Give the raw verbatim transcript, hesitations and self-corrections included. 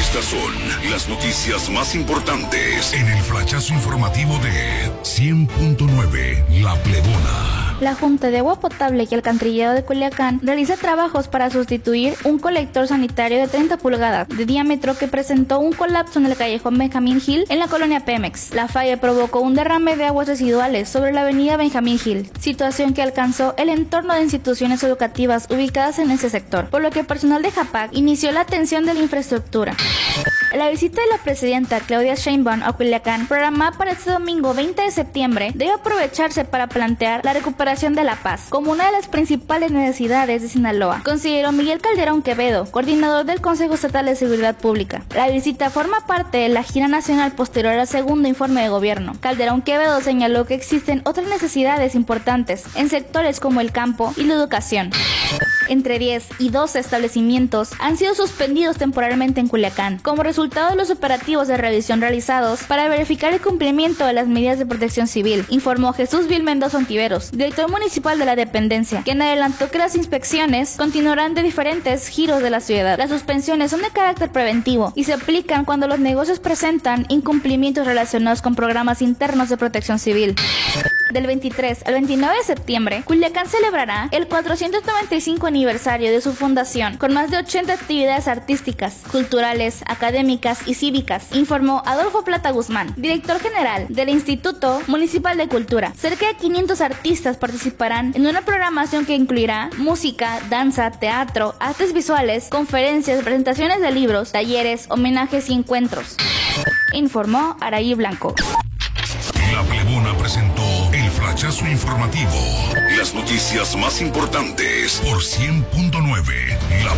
Estas son las noticias más importantes en el flachazo informativo de cien punto nueve La Plebona. La Junta de Agua Potable y Alcantarillado de Culiacán realiza trabajos para sustituir un colector sanitario de treinta pulgadas de diámetro que presentó un colapso en el callejón Benjamín Hill en la colonia Pemex. La falla provocó un derrame de aguas residuales sobre la avenida Benjamín Hill, situación que alcanzó el entorno de instituciones educativas ubicadas en ese sector, por lo que personal de JAPAC inició la atención de la infraestructura. La visita de la presidenta Claudia Sheinbaum a Culiacán, programada para este domingo veinte de septiembre, debe aprovecharse para plantear la recuperación de la paz como una de las principales necesidades de Sinaloa, consideró Miguel Calderón Quevedo, coordinador del Consejo Estatal de Seguridad Pública. La visita forma parte de la gira nacional posterior al segundo informe de gobierno. Calderón Quevedo señaló que existen otras necesidades importantes en sectores como el campo y la educación. Entre diez y doce establecimientos han sido suspendidos temporalmente en Culiacán, como resultado de los operativos de revisión realizados para verificar el cumplimiento de las medidas de protección civil, informó Jesús Vil Mendoza Ontiveros, director municipal de la dependencia, quien adelantó que las inspecciones continuarán de diferentes giros de la ciudad. Las suspensiones son de carácter preventivo y se aplican cuando los negocios presentan incumplimientos relacionados con programas internos de protección civil. Del veintitrés al veintinueve de septiembre, Culiacán celebrará el cuatrocientos noventa y cinco aniversario de su fundación, con más de ochenta actividades artísticas, culturales, académicas y cívicas, informó Adolfo Plata Guzmán, director general del Instituto Municipal de Cultura. Cerca de quinientos artistas participarán en una programación que incluirá música, danza, teatro, artes visuales, conferencias, presentaciones de libros, talleres, homenajes y encuentros, informó Araí Blanco. La Plebona presentó el flachazo informativo. Las noticias más importantes por cien punto nueve La